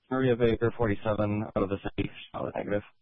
Maria Baker, 47, out of the city, Charlotte negative.